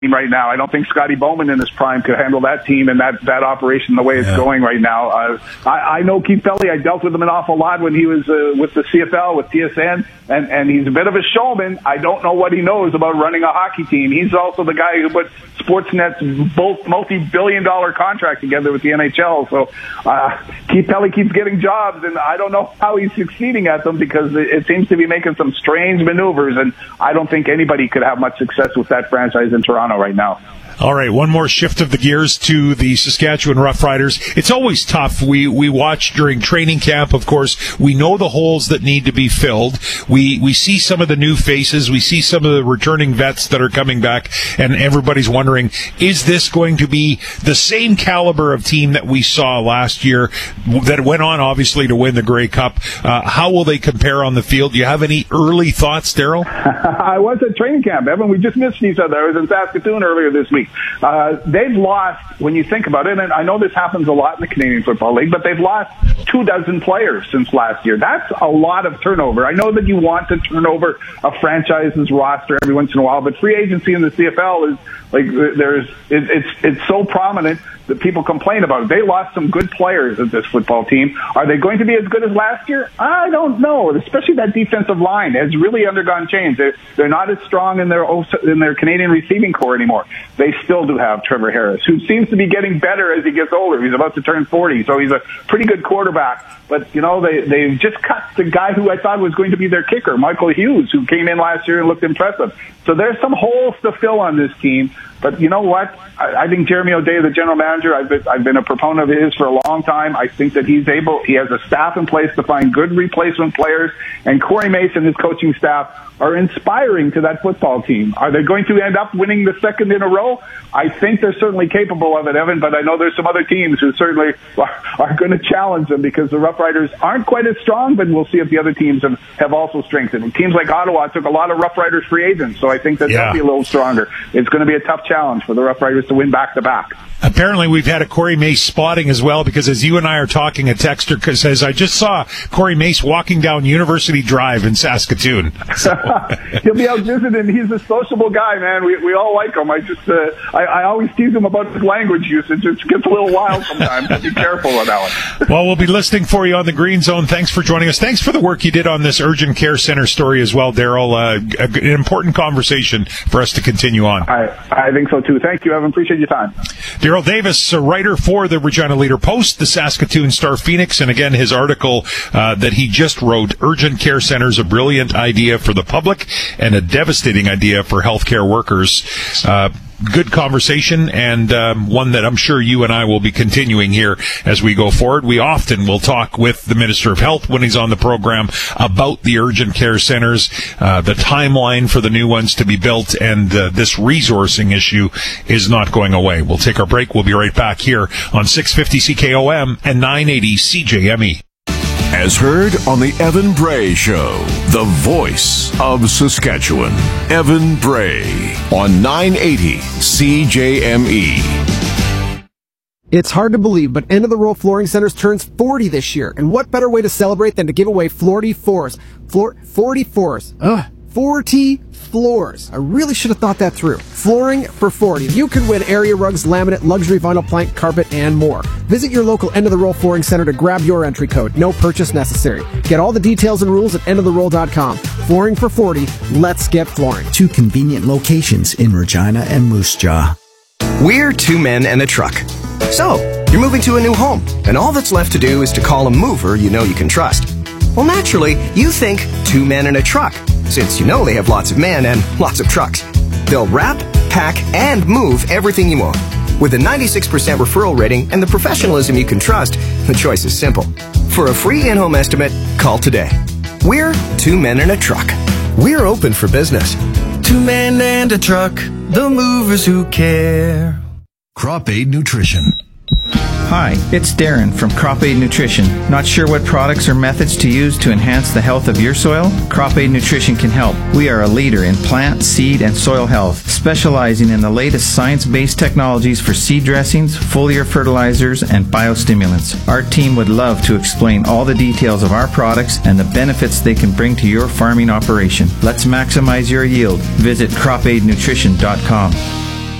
right now. I don't think Scotty Bowman in his prime could handle that team and that operation the way it's going right now. I know Keith Pelley. I dealt with him an awful lot when he was with the CFL, with TSN, and he's a bit of a showman. I don't know what he knows about running a hockey team. He's also the guy who put Sportsnet's both multi-billion-dollar contract together with the NHL. So Keith Pelley keeps getting jobs, and I don't know how he's succeeding at them because it seems to be making some strange maneuvers, and I don't think anybody could have much success with that franchise in Toronto right now. All right, one more shift of the gears to the Saskatchewan Roughriders. It's always tough. We watch during training camp, of course. We know the holes that need to be filled. We see some of the new faces. We see some of the returning vets that are coming back, and everybody's wondering, is this going to be the same caliber of team that we saw last year that went on, obviously, to win the Grey Cup? How will they compare on the field? Do you have any early thoughts, Daryl? I was at training camp, Evan. We just missed each other. I was in Saskatoon earlier this week. They've lost, when you think about it, and I know this happens a lot in the Canadian Football League, but they've lost 24 players since last year. That's a lot of turnover. I know that you want to turn over a franchise's roster every once in a while, but free agency in the CFL is like it's so prominent that people complain about it. They lost some good players of this football team. Are they going to be as good as last year? I don't know. Especially that defensive line has really undergone change. They're not as strong in their Canadian receiving core anymore. They still do have Trevor Harris, who seems to be getting better as he gets older. He's about to turn 40, so he's a pretty good quarterback. But, you know, they've just cut the guy who I thought was going to be their kicker, Michael Hughes, who came in last year and looked impressive. So there's some holes to fill on this team. But you know what? I think Jeremy O'Day, the general manager, I've been a proponent of his for a long time. I think that he has a staff in place to find good replacement players. And Corey Mason, his coaching staff, are inspiring to that football team. Are they going to end up winning the second in a row? I think they're certainly capable of it, Evan, but I know there's some other teams who certainly are going to challenge them because the Rough Riders aren't quite as strong, but we'll see if the other teams have also strengthened. And teams like Ottawa took a lot of Rough Riders free agents, so I think that they'll be a little stronger. It's going to be a tough challenge for the Rough Riders to win back-to-back. Apparently, we've had a Corey Mace spotting as well, because as you and I are talking, a texter says, I just saw Corey Mace walking down University Drive in Saskatoon. So. He'll be out visiting. He's a sociable guy, man. We all like him. I always tease him about his language usage. It gets a little wild sometimes. Be careful with that one. Well, we'll be listening for you on the Green Zone. Thanks for joining us. Thanks for the work you did on this Urgent Care Center story as well, Daryl. An important conversation for us to continue on. I think so, too. Thank you, Evan. Appreciate your time. Daryl Davis, a writer for the Regina Leader-Post, the Saskatoon Star-Phoenix, and again, his article that he just wrote, Urgent Care Centers, a brilliant idea for the public and a devastating idea for healthcare workers. Good conversation, and one that I'm sure you and I will be continuing here as we go forward. We often will talk with the Minister of Health when he's on the program about the urgent care centers, the timeline for the new ones to be built, and this resourcing issue is not going away. We'll take our break. We'll be right back here on 650 CKOM and 980 CJME. As heard on the Evan Bray Show, the voice of Saskatchewan. Evan Bray on 980 CJME. It's hard to believe, but End of the Row Flooring Centers turns 40 this year. And what better way to celebrate than to give away 40 floors? 40 floors. 40 floors. I really should have thought that through. Flooring for 40. You could win area rugs, laminate, luxury vinyl plank, carpet, and more. Visit your local End of the Row Flooring Center to grab your entry code. No purchase necessary. Get all the details and rules at endoftheroll.com. Flooring for 40. Let's get flooring. 2 convenient locations in Regina and Moose Jaw. We're 2 men and a truck. So, you're moving to a new home, and all that's left to do is to call a mover you know you can trust. Well, naturally, you think 2 men and a truck, since you know they have lots of men and lots of trucks. They'll wrap, pack, and move everything you own. With a 96% referral rating and the professionalism you can trust, the choice is simple. For a free in-home estimate, call today. We're 2 men and a truck. We're open for business. 2 men and a truck, the movers who care. Crop Aid Nutrition. Hi, it's Darren from Crop Aid Nutrition. Not sure what products or methods to use to enhance the health of your soil? Crop Aid Nutrition can help. We are a leader in plant, seed, and soil health, specializing in the latest science-based technologies for seed dressings, foliar fertilizers, and biostimulants. Our team would love to explain all the details of our products and the benefits they can bring to your farming operation. Let's maximize your yield. Visit cropaidnutrition.com.